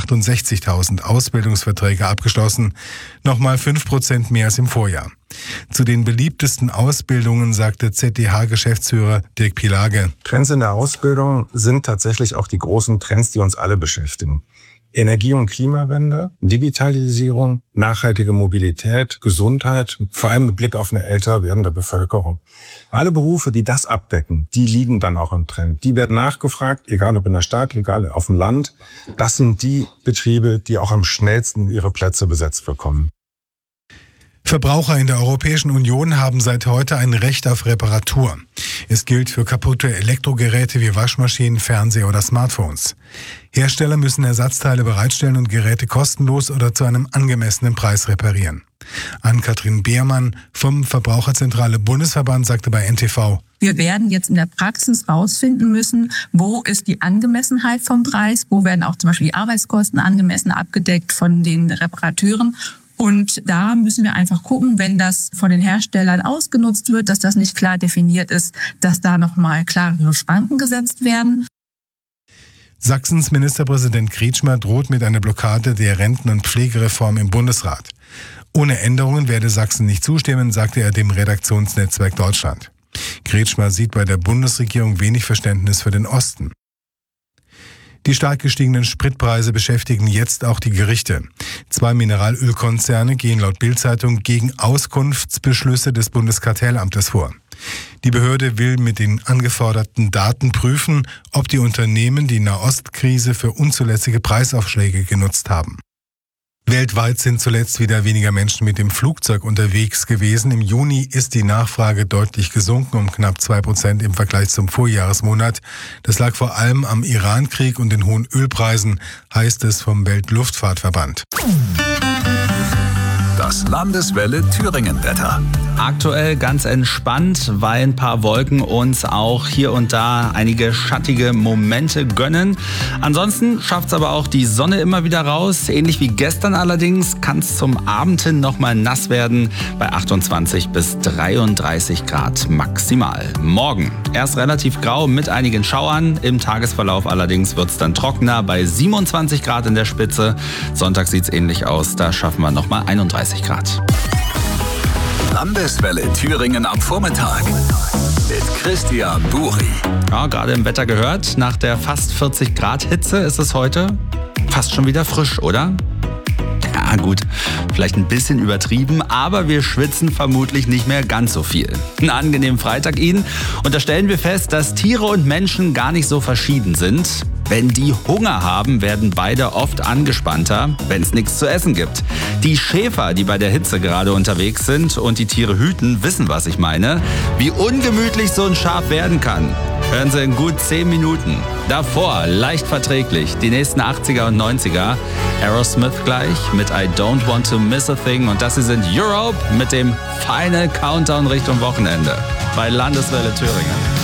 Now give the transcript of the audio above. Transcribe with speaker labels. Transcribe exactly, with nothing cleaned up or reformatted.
Speaker 1: achtundsechzigtausend Ausbildungsverträge abgeschlossen, nochmal fünf Prozent mehr als im Vorjahr. Zu den beliebtesten Ausbildungen sagte Z D H-Geschäftsführer Dirk Pielage:
Speaker 2: Trends in der Ausbildung sind tatsächlich auch die großen Trends, die uns alle beschäftigen. Energie- und Klimawende, Digitalisierung, nachhaltige Mobilität, Gesundheit, vor allem mit Blick auf eine älter werdende Bevölkerung. Alle Berufe, die das abdecken, die liegen dann auch im Trend. Die werden nachgefragt, egal ob in der Stadt, egal auf dem Land. Das sind die Betriebe, die auch am schnellsten ihre Plätze besetzt bekommen.
Speaker 1: Verbraucher in der Europäischen Union haben seit heute ein Recht auf Reparatur. Es gilt für kaputte Elektrogeräte wie Waschmaschinen, Fernseher oder Smartphones. Hersteller müssen Ersatzteile bereitstellen und Geräte kostenlos oder zu einem angemessenen Preis reparieren. Ann-Kathrin Beermann vom Verbraucherzentrale Bundesverband sagte bei N T V:
Speaker 3: Wir werden jetzt in der Praxis rausfinden müssen, wo ist die Angemessenheit vom Preis, wo werden auch zum Beispiel die Arbeitskosten angemessen abgedeckt von den Reparateuren. Und da müssen wir einfach gucken, wenn das von den Herstellern ausgenutzt wird, dass das nicht klar definiert ist, dass da nochmal klare Schranken gesetzt werden.
Speaker 1: Sachsens Ministerpräsident Kretschmer droht mit einer Blockade der Renten- und Pflegereform im Bundesrat. Ohne Änderungen werde Sachsen nicht zustimmen, sagte er dem Redaktionsnetzwerk Deutschland. Kretschmer sieht bei der Bundesregierung wenig Verständnis für den Osten. Die stark gestiegenen Spritpreise beschäftigen jetzt auch die Gerichte. Zwei Mineralölkonzerne gehen laut Bild-Zeitung gegen Auskunftsbeschlüsse des Bundeskartellamtes vor. Die Behörde will mit den angeforderten Daten prüfen, ob die Unternehmen die Nahostkrise für unzulässige Preisaufschläge genutzt haben. Weltweit sind zuletzt wieder weniger Menschen mit dem Flugzeug unterwegs gewesen. Im Juni ist die Nachfrage deutlich gesunken, um knapp zwei Prozent im Vergleich zum Vorjahresmonat. Das lag vor allem am Iran-Krieg und den hohen Ölpreisen, heißt es vom Weltluftfahrtverband.
Speaker 4: Das Landeswelle Thüringen-Wetter.
Speaker 5: Aktuell ganz entspannt, weil ein paar Wolken uns auch hier und da einige schattige Momente gönnen. Ansonsten schafft es aber auch die Sonne immer wieder raus. Ähnlich wie gestern allerdings kann es zum Abend hin nochmal nass werden bei achtundzwanzig bis dreiunddreißig Grad maximal. Morgen erst relativ grau mit einigen Schauern. Im Tagesverlauf allerdings wird es dann trockener bei siebenundzwanzig Grad in der Spitze. Sonntag sieht es ähnlich aus, da schaffen wir nochmal einunddreißig Grad.
Speaker 4: Landeswelle Thüringen am Vormittag mit Christian Buri.
Speaker 5: Ja, gerade im Wetter gehört, nach der fast vierzig Grad Hitze ist es heute fast schon wieder frisch, oder? Ja gut, vielleicht ein bisschen übertrieben, aber wir schwitzen vermutlich nicht mehr ganz so viel. Einen angenehmen Freitag Ihnen. Und da stellen wir fest, dass Tiere und Menschen gar nicht so verschieden sind. Wenn die Hunger haben, werden beide oft angespannter, wenn es nichts zu essen gibt. Die Schäfer, die bei der Hitze gerade unterwegs sind und die Tiere hüten, wissen, was ich meine. Wie ungemütlich so ein Schaf werden kann, hören Sie in gut zehn Minuten. Davor leicht verträglich die nächsten achtziger und neunziger. Aerosmith gleich mit I Don't Want to Miss a Thing. Und das hier sind Europe mit dem Final Countdown Richtung Wochenende bei Landeswelle Thüringen.